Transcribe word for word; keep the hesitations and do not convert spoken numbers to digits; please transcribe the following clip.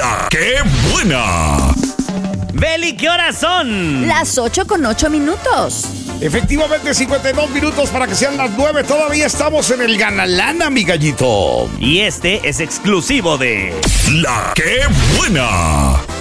La que buena. Beli, ¿qué horas son? Las ocho con ocho minutos. Efectivamente, cincuenta y dos minutos para que sean las nueve. Todavía estamos en el Ganalana, mi gallito. Y este es exclusivo de La que buena.